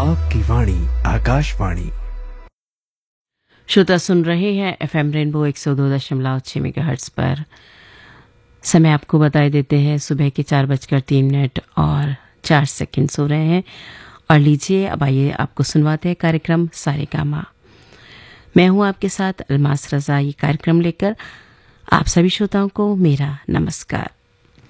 आपकी वाणी आकाशवाणी। श्रोता सुन रहे हैं एफएम रेनबो 102.6 मेगाहर्ट्ज पर। समय आपको बताए देते हैं सुबह के 4:03 और 4 सेकंड हो रहे हैं। और लीजिए अब आइए आपको सुनवाते हैं कार्यक्रम सारेगामा। मैं हूं आपके साथ अलमास रजा, ये कार्यक्रम लेकर आप सभी श्रोताओं को मेरा नमस्कार।